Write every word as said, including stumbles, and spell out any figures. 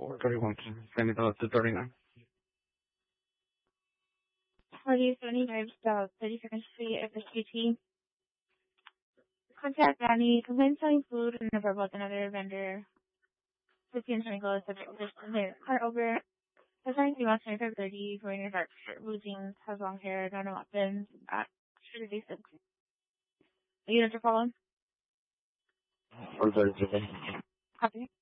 four thirty-one. Send me the two thirty-nine. Party seventy-five, uh, thirty-second Street, F S Q T. Contact Danny. Complaint selling food and never about another vendor. fifteen twenty is subject to their car over. Assigned female twenty-five thirty, foreign your dark shirt, blue jeans, has long hair, no no weapons, at should be six. Are you know to follow? four thirty-two. Copy.